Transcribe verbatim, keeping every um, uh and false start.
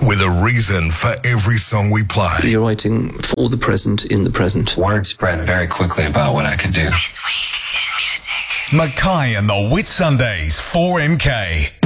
with a reason for every song we play. You're writing for the present, in the present. Word spread very quickly about what I could do. This week in music. Mackay and the Whitsundays, four M K.